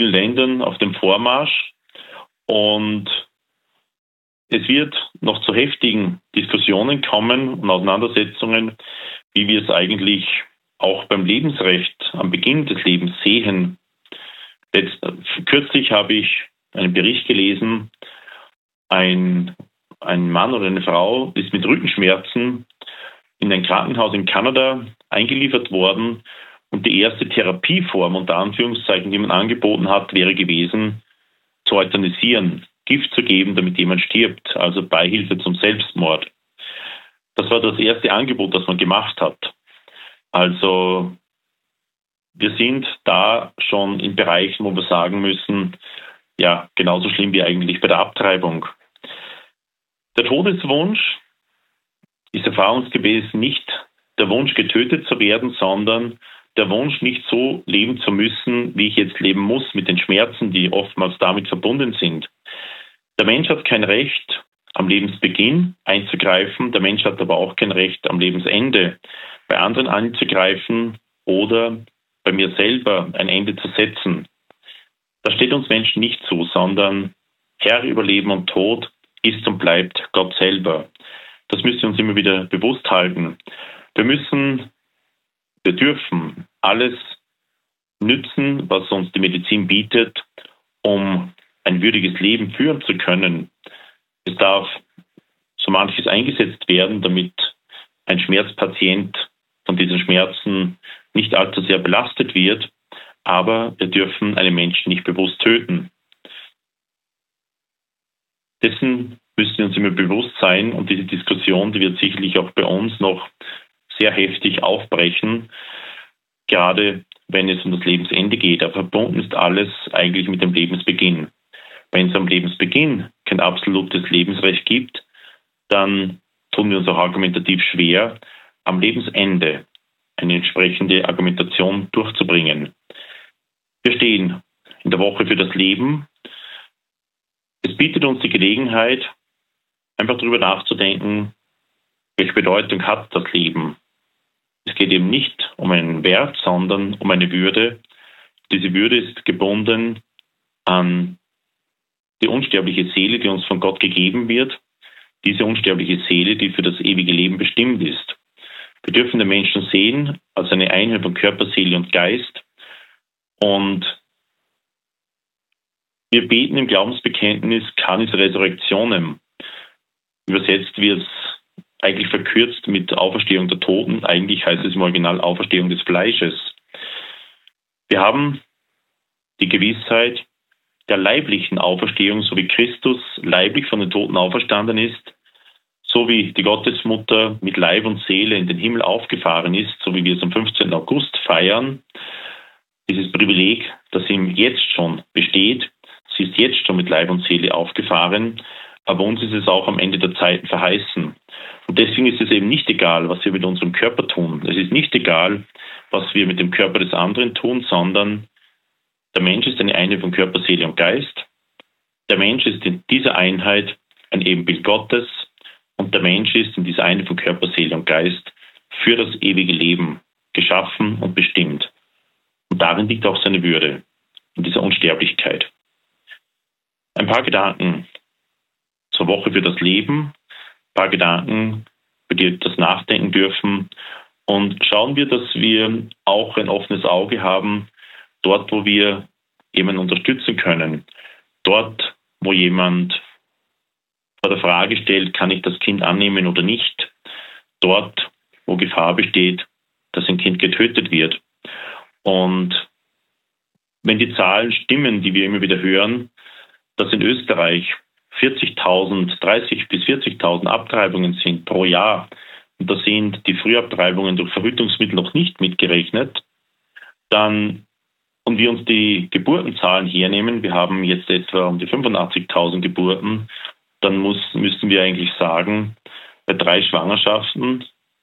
vielen Ländern auf dem Vormarsch und es wird noch zu heftigen Diskussionen kommen und Auseinandersetzungen, wie wir es eigentlich auch beim Lebensrecht am Beginn des Lebens sehen. Kürzlich habe ich einen Bericht gelesen, ein Mann oder eine Frau ist mit Rückenschmerzen in ein Krankenhaus in Kanada eingeliefert worden und die erste Therapieform, unter Anführungszeichen, die man angeboten hat, wäre gewesen, zu euthanasieren, Gift zu geben, damit jemand stirbt, also Beihilfe zum Selbstmord. Das war das erste Angebot, das man gemacht hat. Also wir sind da schon in Bereichen, wo wir sagen müssen, ja, genauso schlimm wie eigentlich bei der Abtreibung. Der Todeswunsch ist erfahrungsgemäß nicht der Wunsch, getötet zu werden, sondern der Wunsch, nicht so leben zu müssen, wie ich jetzt leben muss, mit den Schmerzen, die oftmals damit verbunden sind. Der Mensch hat kein Recht, am Lebensbeginn einzugreifen. Der Mensch hat aber auch kein Recht, am Lebensende bei anderen einzugreifen oder bei mir selber ein Ende zu setzen. Das steht uns Menschen nicht zu, sondern Herr über Leben und Tod ist und bleibt Gott selber. Das müssen wir uns immer wieder bewusst halten. Wir dürfen alles nützen, was uns die Medizin bietet, um ein würdiges Leben führen zu können. Es darf so manches eingesetzt werden, damit ein Schmerzpatient von diesen Schmerzen nicht allzu sehr belastet wird, aber wir dürfen einen Menschen nicht bewusst töten. Dessen müssen wir uns immer bewusst sein und diese Diskussion, die wird sicherlich auch bei uns noch sehr heftig aufbrechen, gerade wenn es um das Lebensende geht. Aber verbunden ist alles eigentlich mit dem Lebensbeginn. Wenn es am Lebensbeginn kein absolutes Lebensrecht gibt, dann tun wir uns auch argumentativ schwer, am Lebensende eine entsprechende Argumentation durchzubringen. Wir stehen in der Woche für das Leben. Es bietet uns die Gelegenheit, einfach darüber nachzudenken, welche Bedeutung hat das Leben. Es geht eben nicht um einen Wert, sondern um eine Würde. Diese Würde ist gebunden an die unsterbliche Seele, die uns von Gott gegeben wird. Diese unsterbliche Seele, die für das ewige Leben bestimmt ist. Wir dürfen den Menschen sehen als eine Einheit von Körper, Seele und Geist. Und wir beten im Glaubensbekenntnis Canis Resurrectionem. Übersetzt wird es eigentlich verkürzt mit Auferstehung der Toten. Eigentlich heißt es im Original Auferstehung des Fleisches. Wir haben die Gewissheit der leiblichen Auferstehung, so wie Christus leiblich von den Toten auferstanden ist, so wie die Gottesmutter mit Leib und Seele in den Himmel aufgefahren ist, so wie wir es am 15. August feiern. Dieses Privileg, das ihm jetzt schon besteht, sie ist jetzt schon mit Leib und Seele aufgefahren, aber uns ist es auch am Ende der Zeiten verheißen. Und deswegen ist es eben nicht egal, was wir mit unserem Körper tun. Es ist nicht egal, was wir mit dem Körper des anderen tun, sondern der Mensch ist eine Einheit von Körper, Seele und Geist. Der Mensch ist in dieser Einheit ein Ebenbild Gottes und der Mensch ist in dieser Einheit von Körper, Seele und Geist für das ewige Leben geschaffen und bestimmt. Und darin liegt auch seine Würde, in dieser Unsterblichkeit. Ein paar Gedanken zur Woche für das Leben, ein paar Gedanken, über die wir das nachdenken dürfen. Und schauen wir, dass wir auch ein offenes Auge haben, dort, wo wir jemanden unterstützen können. Dort, wo jemand vor der Frage stellt, kann ich das Kind annehmen oder nicht. Dort, wo Gefahr besteht, dass ein Kind getötet wird. Und wenn die Zahlen stimmen, die wir immer wieder hören, dass in Österreich 30 bis 40.000 Abtreibungen sind pro Jahr, und da sind die Frühabtreibungen durch Verhütungsmittel noch nicht mitgerechnet, dann, und wir uns die Geburtenzahlen hernehmen, wir haben jetzt etwa um die 85.000 Geburten, dann müssten wir eigentlich sagen, bei 3 Schwangerschaften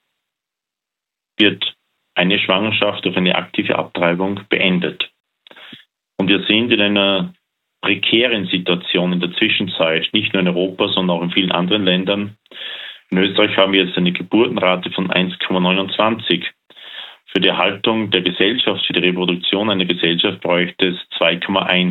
wird eine Schwangerschaft durch eine aktive Abtreibung beendet. Und wir sind in einer prekären Situation in der Zwischenzeit, nicht nur in Europa, sondern auch in vielen anderen Ländern. In Österreich haben wir jetzt eine Geburtenrate von 1,29. Für die Erhaltung der Gesellschaft, für die Reproduktion einer Gesellschaft bräuchte es 2,1.